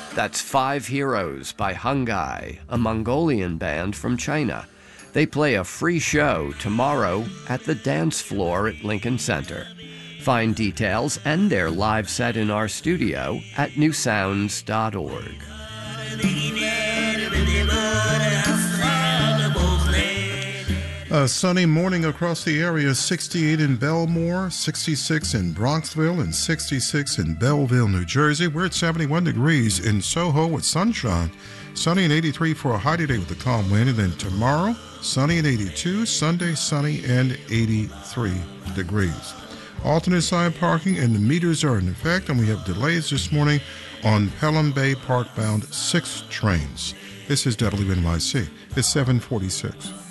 That's Five Heroes by Hungai, a Mongolian band from China. They play a free show tomorrow at the Dance Floor at Lincoln Center. Find details and their live set in our studio at newsounds.org. A sunny morning across the area, 68 in Belmore, 66 in Bronxville, and 66 in Belleville, New Jersey. We're at 71 degrees in Soho with sunshine. Sunny and 83 for a high today with a calm wind. And then tomorrow, sunny and 82, Sunday sunny and 83 degrees. Alternate side parking and the meters are in effect, and we have delays this morning on Pelham Bay Park bound 6 trains. This is WNYC. It's 746.